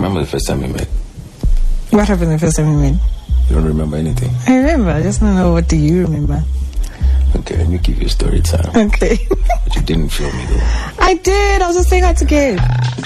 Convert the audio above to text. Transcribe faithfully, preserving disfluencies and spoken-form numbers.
remember the first time we met? What happened the first time we met? You don't remember anything? I remember. I just don't know, what do you remember? Okay, let me give you a story time. Okay. But you didn't feel me though. I did. I was just saying how to get.